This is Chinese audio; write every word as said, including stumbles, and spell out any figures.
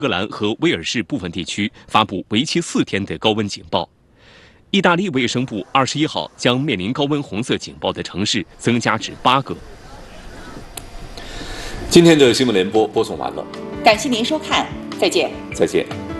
格兰和威尔士部分地区发布为期四天的高温警报。意大利卫生部二十一号将面临高温红色警报的城市增加至八个。 今天的新闻联播播送完了， 感谢您收看，再见。 再见。